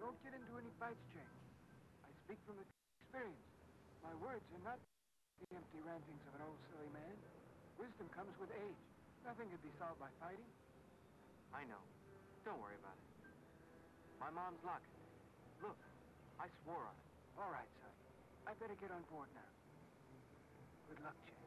Don't get into any fights, Jake. I speak from experience. My words are not the empty rantings of an old silly man. Wisdom comes with age. Nothing can be solved by fighting. I know. Don't worry about it. My mom's locket. Look, I swore on it. All right, son. I better get on board now. Good luck, Jake.